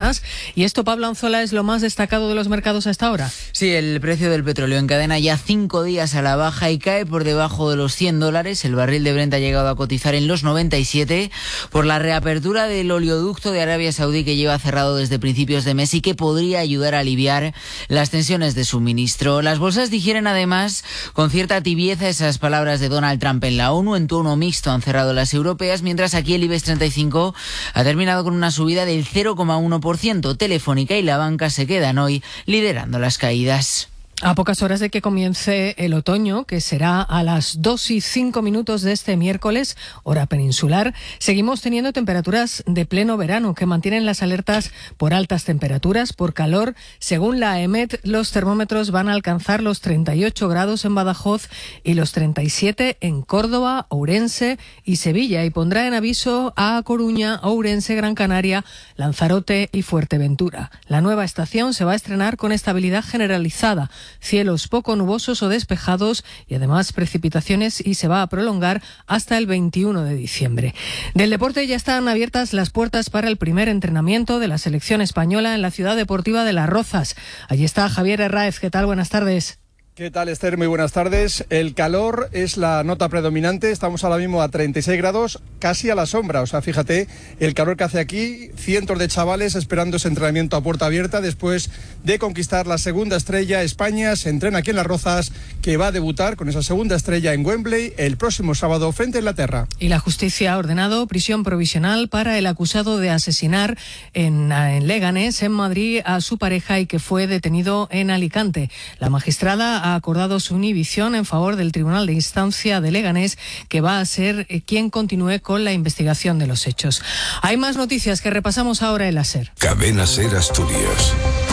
semanas. Y esto, Pablo Anzola, es lo más destacado de los mercados hasta ahora. Sí, el precio del petróleo encadena ya 5 días a la baja y cae por debajo de los $100. El barril de Brent ha llegado a cotizar en los 97 por la reapertura del oleoducto de Arabia Saudí, que lleva cerrado desde principios de mes y que podría ayudar a aliviar las tensiones de suministro. Las bolsas digieren además con cierta tibieza esas palabras de Donald Trump en la ONU. En tono mixto han cerrado las europeas, mientras aquí el IBEX 35 ha terminado con una subida del 0,1%. Telefónica y la banca se quedan hoy liderando las caídas. A pocas horas de que comience el otoño, que será a las 2:05 de este miércoles, hora peninsular, seguimos teniendo temperaturas de pleno verano que mantienen las alertas por altas temperaturas, por calor. Según la EMET, los termómetros van a alcanzar los 38 grados en Badajoz y los 37 en Córdoba, Ourense y Sevilla, y pondrá en aviso a Coruña, Ourense, Gran Canaria, Lanzarote y Fuerteventura. La nueva estación se va a estrenar con estabilidad generalizada, cielos poco nubosos o despejados y además precipitaciones, y se va a prolongar hasta el 21 de diciembre. Del deporte ya están abiertas las puertas para el primer entrenamiento de la selección española en la ciudad deportiva de Las Rozas. Allí está Javier Herráez. ¿Qué tal? Buenas tardes. ¿Qué tal, Esther? Muy buenas tardes. El calor es la nota predominante. Estamos ahora mismo a 36 grados, casi a la sombra. O sea, fíjate el calor que hace aquí. Cientos de chavales esperando ese entrenamiento a puerta abierta después de conquistar la segunda estrella. España se entrena aquí en Las Rozas, que va a debutar con esa segunda estrella en Wembley el próximo sábado frente a Inglaterra. Y la justicia ha ordenado prisión provisional para el acusado de asesinar en Leganés, en Madrid, a su pareja y que fue detenido en Alicante. La magistrada ha acordado su inhibición en favor del Tribunal de Instancia de Leganés, que va a ser quien continúe con la investigación de los hechos. Hay más noticias que repasamos ahora en la SER. Cadena SER Asturias.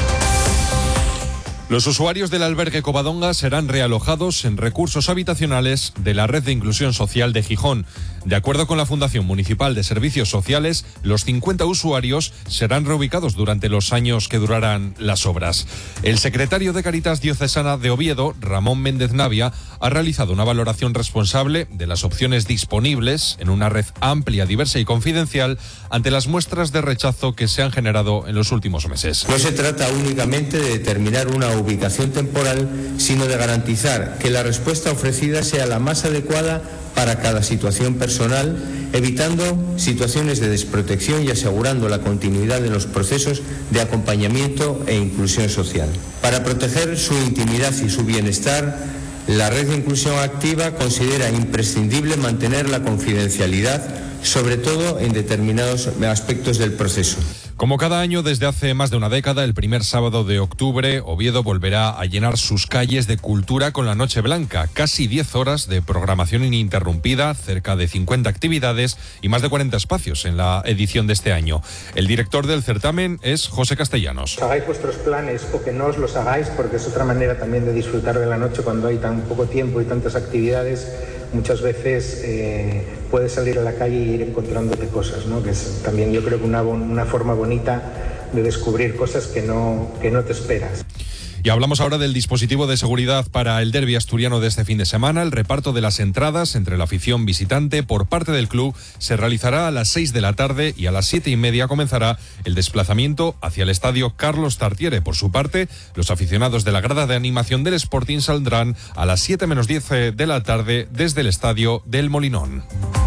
Los usuarios del albergue Covadonga serán realojados en recursos habitacionales de la Red de Inclusión Social de Gijón. De acuerdo con la Fundación Municipal de Servicios Sociales, los 50 usuarios serán reubicados durante los años que durarán las obras. El secretario de Cáritas Diocesana de Oviedo, Ramón Méndez Navia, ha realizado una valoración responsable de las opciones disponibles en una red amplia, diversa y confidencial ante las muestras de rechazo que se han generado en los últimos meses. No se trata únicamente de determinar una ubicación temporal, sino de garantizar que la respuesta ofrecida sea la más adecuada para cada situación personal, evitando situaciones de desprotección y asegurando la continuidad de los procesos de acompañamiento e inclusión social. Para proteger su intimidad y su bienestar, la Red de Inclusión Activa considera imprescindible mantener la confidencialidad, sobre todo en determinados aspectos del proceso. Como cada año desde hace más de una década, el primer sábado de octubre, Oviedo volverá a llenar sus calles de cultura con la Noche Blanca. Casi 10 horas de programación ininterrumpida, cerca de 50 actividades y más de 40 espacios en la edición de este año. El director del certamen es José Castellanos. Hagáis vuestros planes o que no os los hagáis, porque es otra manera también de disfrutar de la noche cuando hay tan poco tiempo y tantas actividades. Muchas veces puedes salir a la calle y ir encontrándote cosas, ¿no? Que es también, yo creo que una forma bonita de descubrir cosas que no te esperas. Y hablamos ahora del dispositivo de seguridad para el derbi asturiano de este fin de semana. El reparto de las entradas entre la afición visitante por parte del club se realizará a las 6 de la tarde y a las 7:30 comenzará el desplazamiento hacia el estadio Carlos Tartiere. Por su parte, los aficionados de la grada de animación del Sporting saldrán a las 7 menos 10 de la tarde desde el estadio del Molinón.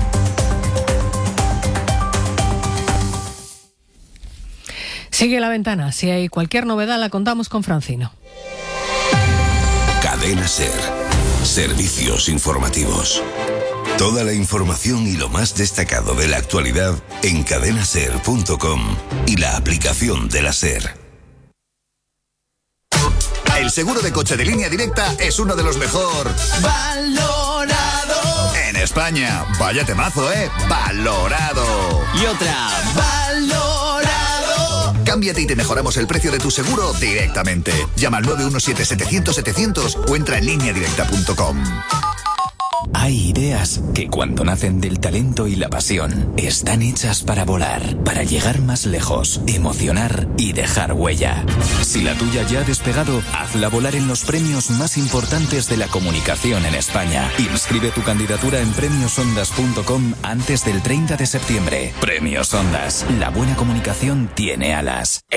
Sigue La Ventana. Si hay cualquier novedad la contamos con Francino. Cadena SER. Servicios informativos. Toda la información y lo más destacado de la actualidad en cadenaser.com y la aplicación de la SER. El seguro de coche de Línea Directa es uno de los mejor valorado en España. Vaya temazo, valorado. Y otra, valorado. Cámbiate y te mejoramos el precio de tu seguro directamente. Llama al 917-700-700 o entra en lineadirecta.com. Hay ideas que cuando nacen del talento y la pasión están hechas para volar, para llegar más lejos, emocionar y dejar huella. Si la tuya ya ha despegado, hazla volar en los premios más importantes de la comunicación en España. Inscribe tu candidatura en premiosondas.com antes del 30 de septiembre. Premios Ondas. La buena comunicación tiene alas.